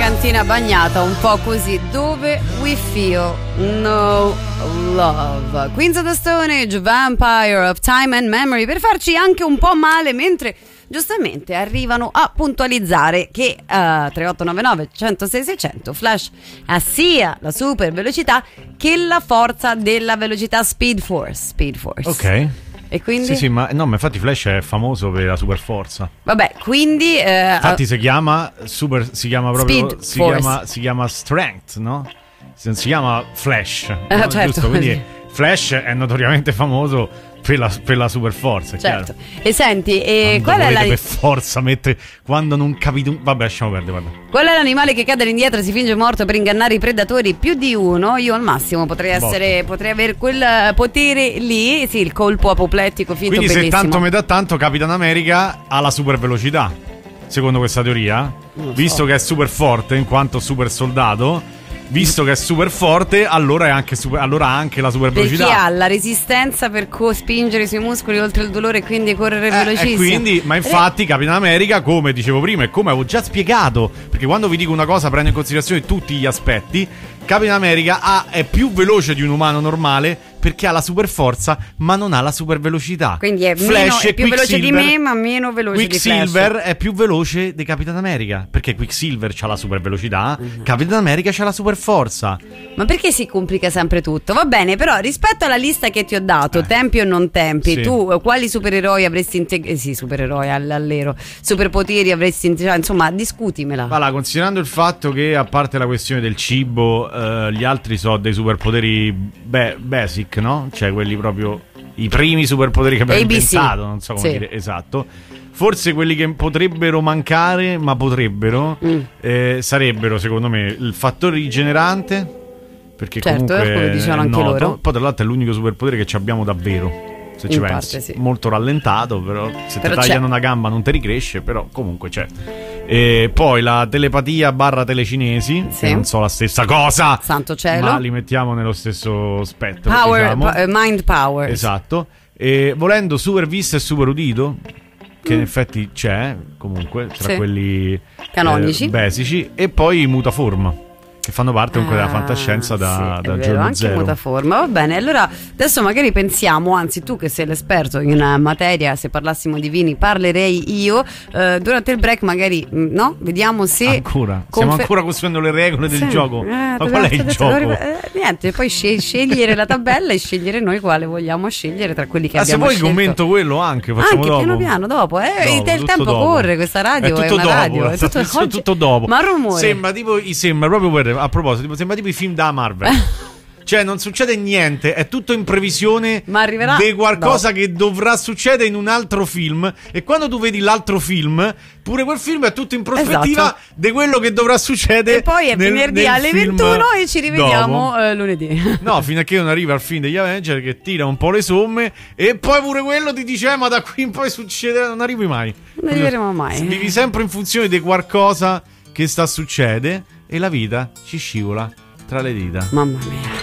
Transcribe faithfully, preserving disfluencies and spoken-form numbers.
cantina bagnata, un po' così, dove we feel no love. Queens of the Stone Age, Vampire of Time and Memory, per farci anche un po' male, mentre giustamente arrivano a puntualizzare che uh, tre otto nove nove uno zero sei sei zero zero Flash ha sia la super velocità che la forza della velocità Speed Force. Speed Force. Ok. E quindi? Sì, sì, ma no, ma infatti Flash è famoso per la super forza. Vabbè, quindi eh, infatti si chiama super, si chiama proprio Speed si Force. chiama si chiama Strength, no? Non si chiama Flash, no? Eh, certo. Giusto? Quindi Flash è notoriamente famoso per la, per la super forza, è certo. chiaro. E senti, e qual è la per forza mette quando non capite un... vabbè, lasciamo perdere, guarda. Qual è l'animale che cade all'indietro e si finge morto per ingannare i predatori? Più di uno. Io al massimo potrei essere, potrei avere quel potere lì. Sì, il colpo apoplettico finto. Quindi bellissimo. se tanto me dà tanto, Capitan America ha la super velocità, secondo questa teoria, so. Visto che è super forte in quanto super soldato. Visto che è super forte, allora è anche super, allora ha anche la super velocità. Perché ha la resistenza per co- spingere i suoi muscoli oltre il dolore e quindi correre eh, velocissimo. E quindi, ma infatti, Capitan America, come dicevo prima e come avevo già spiegato, perché quando vi dico una cosa prendo in considerazione tutti gli aspetti. Capitan America ha, è più veloce di un umano normale perché ha la super forza ma non ha la super velocità. Quindi è, Flash meno, è più veloce di me ma meno veloce di Flash. Quicksilver è più veloce di Capitan America perché Quicksilver ha la super velocità, uh-huh. Capitan America ha la super forza. Ma perché si complica sempre tutto? Va bene, però rispetto alla lista che ti ho dato, eh. tempi o non tempi, sì. tu quali supereroi avresti integrato? Eh sì, supereroi all'ero, superpoteri avresti integrato? Insomma, discutimela. Allora, considerando il fatto che a parte la questione del cibo, Uh, gli altri sono dei superpoteri be- basic, no? Cioè quelli proprio i primi superpoteri che abbiamo inventato, non so come sì. dire, esatto. Forse quelli che potrebbero mancare, ma potrebbero, mm. eh, sarebbero secondo me il fattore rigenerante, perché certo, comunque come dicevano anche noto. loro. Poi tra l'altro è l'unico superpotere che abbiamo davvero. Se ci in pensi, parte, sì. molto rallentato, però se però ti tagliano c'è. una gamba non ti ricresce, però comunque c'è. E poi la telepatia barra telecinesi, sì. che non so la stessa cosa, santo cielo, ma li mettiamo nello stesso spettro. Power, diciamo. po- mind power. Esatto. E volendo super visto e super udito, che mm. in effetti c'è comunque tra sì. quelli canonici, eh, basici, e poi mutaforma. Che fanno parte comunque ah, della fantascienza da, sì, da vero, giorno anche zero. Mutaforma. Va bene, allora adesso magari pensiamo, anzi tu che sei l'esperto in materia, se parlassimo di vini parlerei io, eh, durante il break magari, no? Vediamo se ancora, confer- stiamo ancora costruendo le regole sì. del gioco. eh, Ma qual è il gioco? Eh, niente, poi sceg- scegliere la tabella e scegliere noi quale vogliamo scegliere tra quelli che ah, abbiamo se poi scelto. commento quello anche, facciamo anche dopo. piano piano dopo, eh, dopo, il tempo dopo. corre, questa radio è, è, tutto una dopo, radio, è tutto, tutto, oggi, tutto dopo. Ma rumore. Sembra tipo, sembra proprio per, a proposito, tipo, sembra tipo i film da Marvel. Cioè non succede niente, è tutto in previsione ma arriverà di qualcosa no. che dovrà succedere in un altro film. E quando tu vedi l'altro film, pure quel film è tutto in prospettiva esatto. di quello che dovrà succedere. E poi è nel, venerdì nel alle ventuno e ci rivediamo eh, lunedì. No, fino a che non arriva al film degli Avenger che tira un po' le somme. E poi pure quello ti dice eh, ma da qui in poi succede. Non arrivi mai. Non arriveremo mai. Vivi sempre in funzione di qualcosa che sta succedendo e la vita ci scivola tra le dita. Mamma mia.